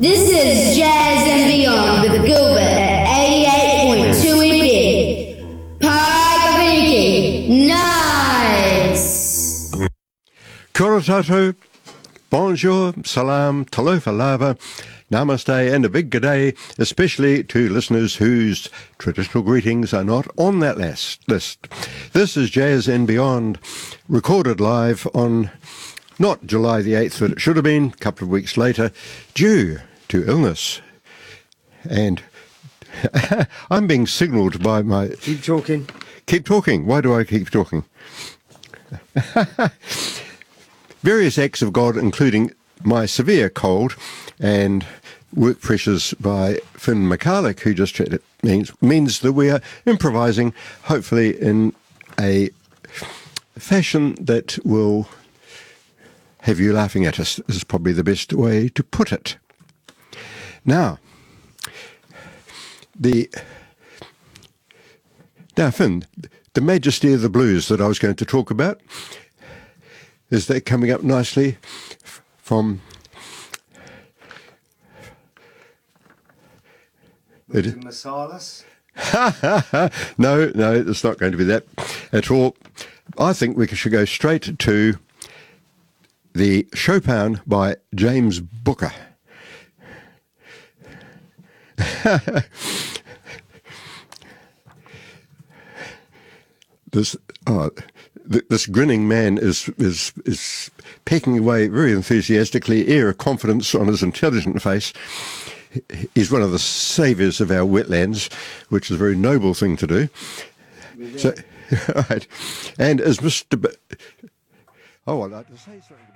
This is Jazz and Beyond with Gilbert at 88.2 FM. Paganiki. Nice. Kia ora tātou, bonjour, salam, talofa lava, namaste, and a big g'day, especially to listeners whose traditional greetings are not on that list. This is Jazz and Beyond, recorded live on not July the 8th, but it should have been a couple of weeks later, due to illness. And I'm being signalled by my... Keep talking. Keep talking. Why do I keep talking? Various acts of God, including my severe cold and work pressures by Finn McCarlick, who just chatted, means that we are improvising, hopefully in a fashion that will have you laughing at us, is probably the best way to put it. Now, Finn, the majesty of the blues that I was going to talk about, is that coming up nicely from Masalas? No, it's not going to be that at all. I think we should go straight to the Chopin by James Booker. This grinning man is pecking away very enthusiastically, air of confidence on his intelligent face. He's one of the saviours of our wetlands, which is a very noble thing to do. So, right. And as Mr. I'd like to say something.